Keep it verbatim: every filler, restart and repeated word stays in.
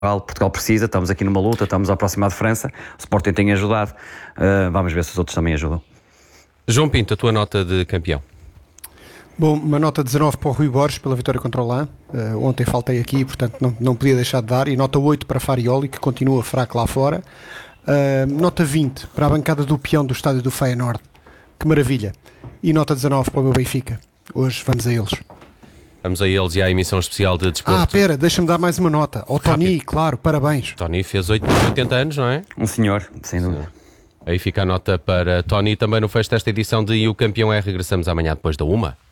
Portugal precisa, estamos aqui numa luta, estamos a aproximar de França, o Sporting tem ajudado, uh, vamos ver se os outros também ajudam. João Pinto, a tua nota de campeão? Bom, uma nota dezanove para o Rui Borges pela vitória contra o Lã. Uh, ontem faltei aqui, portanto não, não podia deixar de dar. E nota oito para Farioli, que continua fraco lá fora. Uh, nota vinte para a bancada do peão do estádio do Feyenoord. Que maravilha. E nota dezanove para o meu Benfica. Hoje vamos a eles. Vamos a eles e à emissão especial de desporto. Ah, pera, deixa-me dar mais uma nota. Ao Tony, Rápido. claro, parabéns. Tony fez oitenta anos, não é? Um senhor, sem dúvida. Aí fica a nota para Tony também no fecho desta edição de E o Campeão é. Regressamos amanhã depois da uma.